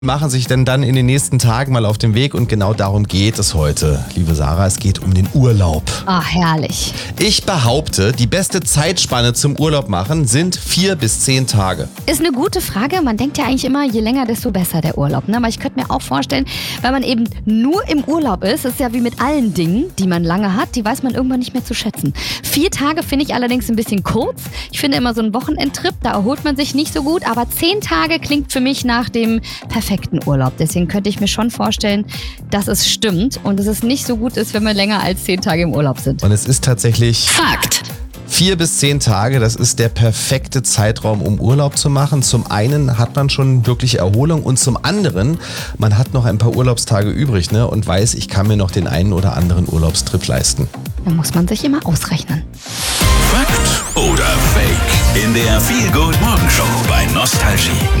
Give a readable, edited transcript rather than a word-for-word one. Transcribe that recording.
machen sich denn dann in den nächsten Tagen mal auf den Weg und genau darum geht es heute. Liebe Sarah, es geht um den Urlaub. Ah, herrlich. Ich behaupte, die beste Zeitspanne zum Urlaub machen sind 4 bis 10 Tage. Ist eine gute Frage. Man denkt ja eigentlich immer, je länger, desto besser der Urlaub. Ne? Aber ich könnte mir auch vorstellen, wenn man eben nur im Urlaub ist, ist ja wie mit allen Dingen, die man lange hat, die weiß man irgendwann nicht mehr zu schätzen. 4 Tage finde ich allerdings ein bisschen kurz. Ich finde immer so ein Wochenendtrip, da erholt man sich nicht so gut. Aber 10 Tage klingt für mich nach dem perfekten Urlaub. Deswegen könnte ich mir schon vorstellen, dass es stimmt und dass es nicht so gut ist, wenn wir länger als 10 Tage im Urlaub sind. Und es ist tatsächlich Fakt. 4 bis 10 Tage, das ist der perfekte Zeitraum, um Urlaub zu machen. Zum einen hat man schon wirklich Erholung und zum anderen, man hat noch ein paar Urlaubstage übrig, ne, und weiß, ich kann mir noch den einen oder anderen Urlaubstrip leisten. Da muss man sich immer ausrechnen. Fakt oder Fake? In der Feel Good Morgenshow bei Nostalgie.